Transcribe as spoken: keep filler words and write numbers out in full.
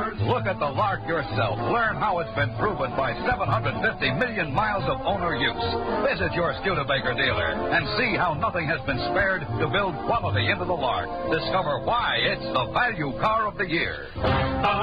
cars, look at the Lark yourself. Learn how it's been proven by seven hundred fifty million miles of owner use. Visit your Studebaker dealer and see how nothing has been spared to build quality into the Lark. Discover why it's the value car of the year.